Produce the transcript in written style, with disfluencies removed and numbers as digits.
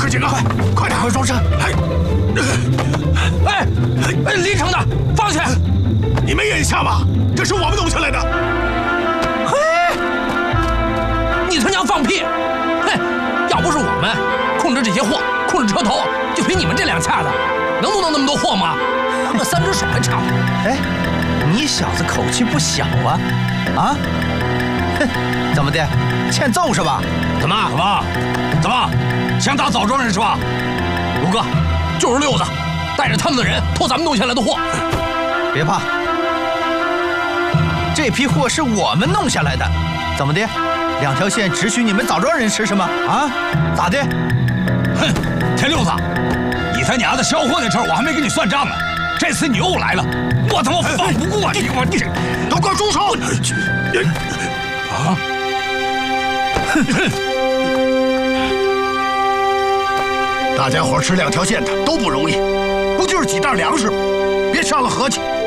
几个，快点，快装车！ 哎，林城的，放下！ 你没眼下吧？这是我们弄下来的。 嘿，你他娘放屁！哼，要不是我们控制这些货，控制车头，就凭你们这两下子，能弄到那么多货吗？当个3只手还差不多。 哎，你小子口气不小啊！啊？哼，怎么的？欠揍是吧？ 怎么？想打枣庄人是吧？卢哥，就是六子，带着他们的人拖咱们弄下来的货。 别怕，这批货是我们弄下来的，怎么的？2条线只许你们枣庄人吃是吗？啊？咋的？ 哼，田六子，你他娘的销货那事儿我还没跟你算账呢，这次你又来了，我他妈放不过你！我都给我住手！ 啊！ 大家伙吃2条线的都不容易，不就是几袋粮食吗？别伤了和气。